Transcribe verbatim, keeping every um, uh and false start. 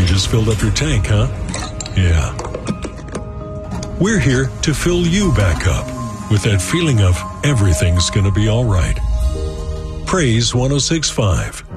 You just filled up your tank, huh? Yeah. We're here to fill you back up with that feeling of everything's gonna be all right. Praise one oh six point five.